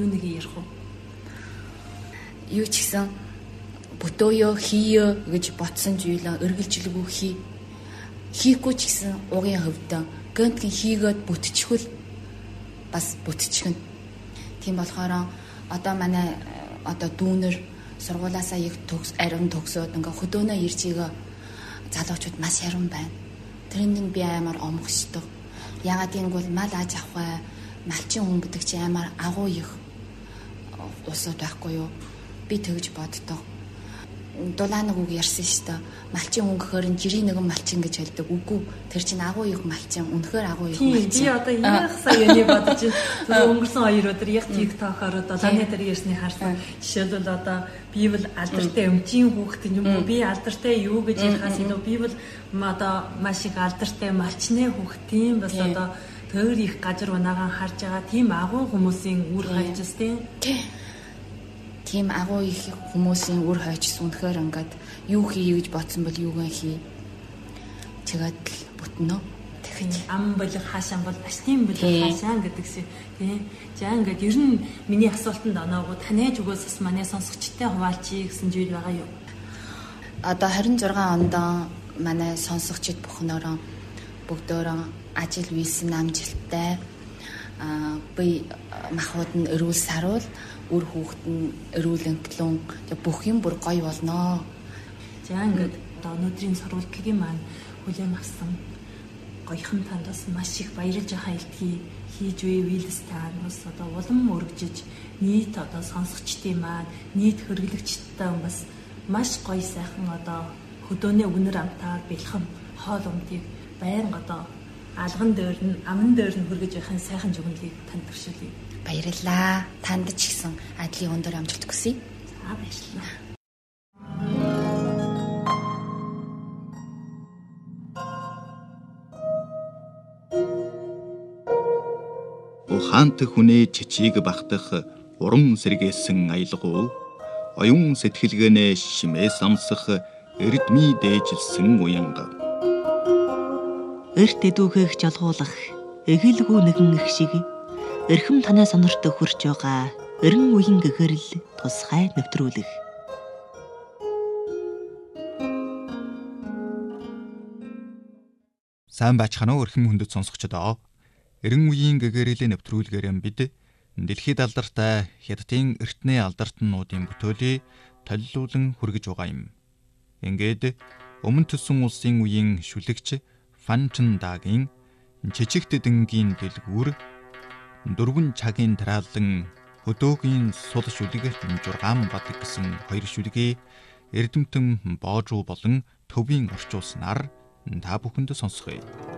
юу нэг ярих уу? Юу ч гэсэн бүтөөё хийё гэж ботсон зүйлээ эргэлжилгүй хийхгүй ч гэсэн угийн хөвдөө гэнтгийн хийгээд бүтчихвэл бас бүтчихнэ. Тийм болохоор одоо манай одоо дүүнер сургуулаасаа их ариун төгсөөд ингээ хөдөөнөө ирж игээ залуучууд маш ярун байна. Тэрэнд би амар омгшдог. Ягаад гэвэл мал аж авах малчин хүн гэдэг чи амар агуу их усууд байхгүй юу? Би тэгж боддог. Дулаанаг үг ярьсан шүү дээ. Малчин хүн гэхээр жирийн нэгэн малчин гэж хэлдэг. Үгүй. Тэр чинь агуу их малчин. Үнэхээр агуу их малчин. Би одоо яг саяны бодож байна. Өнгөрсөн 2 өдөр яг TikTok-оор дулааны дээр ярьсныг харсан. Жишээлбэл одоо би бол алдартай өмчийн хүүхэд юм уу? Би алдартай юу гэж ярихаас илүү би бол одоо маш их алдартай малчны хүүхэд тийм бас одоо тэр их газар унаагаан харж байгаа тийм агуу хүмүүсийн үр хайчс тийм агуу их хүмүүсийн үр хайчс үнэхээр ингээд юу хийе гэж бодсон бол юугаа хий. Тэгээд л бүтнө. Тэгэж ам бол хаашаан бол аштын бол хаашаан гэдэгсээ тийм. За ингээд ер нь миний асуултанд оноогоо танайж өгөөс бас манай сонсогчтой хуваалцъя гэсэн зүйл байгаа юу? Одоо 26 онд манай сонсогчид бүхнөөрөө бүгдөө ажил висэн амжилттай би махбод нь өрүүл саруул үр хүүхэд нь өрүүл энтлэн бүх юм бүр гоё болно. За ингээд одоо өнөөдрийн сурвалжлагын маань хүлээн авсан гоёхан танд бас маш их баярлж байгаа хэлтгий хийж буй вилс тань бас одоо улам өргөжж нийт одоо сонсогчдын маань нийт хөргөлөгчдтэй бас маш гоё сайхан одоо хөдөөнөө өгнөр амтаар бэлхэм хоол ундыг байнга одоо алган дээр нь аман дээр нь хөргөж байхын сайхан жигмэлийг танд төршүүлье. Баярлалаа. Танд ч гэсэн ажлын өндөр амжилт хүсье. За баярлалаа. Ухаант хүнээ чичиг багтах уран сэргээсэн аялгау оюун сэтгэлгээнээ шимээс амсах эрдмий дээжилсэн уянга. Эрт эдүүхэх жалгуулах эгэлгүй нэгэн их шиг эрхэм танай сонорт хурж байгаа эрен үеийн гэгэрэл тусгай нэвтрүүлэх. Сайн байцгаана уу эрхэм хүндэт сонсогчдоо. Эрен үеийн гэгэрлийн нэвтрүүлгээр бид дэлхийд алдартай хятадын эртний алдартнуудын бүтээлийг толилуулан хүргэж байгаа юм. Ингээд өмнө төсөн улсын үеийн шүлэгч Фанчин Дагийн жижиг дэдэнгийн дэлгүүр 4 цагийн тараалан хөдөөгийн сул шүлэг 6 бадаг гэсэн 2 шүлгийг эрдэмтэн боожуу болон төвийн орчуулснаар та бүхэнд сонсгоё.